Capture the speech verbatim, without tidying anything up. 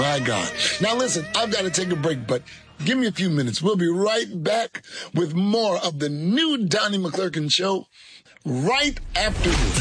My God. Now listen, I've got to take a break, but give me a few minutes. We'll be right back with more of the new Donnie McClurkin Show right after this.